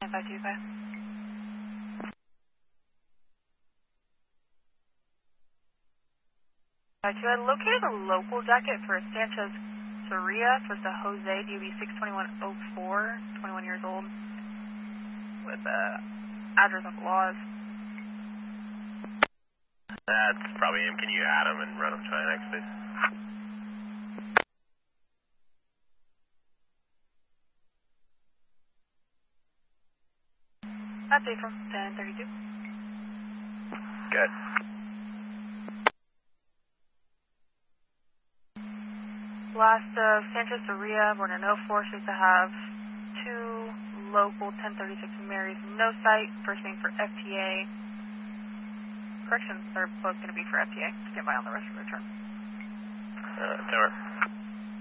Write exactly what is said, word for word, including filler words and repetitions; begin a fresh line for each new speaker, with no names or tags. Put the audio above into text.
five two five. five two, I located a local jacket for Sanchez Soria, supposed to Jose, D O B six twenty-one oh four, twenty-one years old, with uh, address of laws.
That's probably him. Can you add him and run him to my next, please?
That's it from ten thirty-two.
Good.
Last of Sanchez Soria, born in oh four, supposed to have two local ten thirty-six Mary's no site, first name for F T A. Corrections are both going to be for F T A. Stand by on the rest of the return.
Uh, Timber.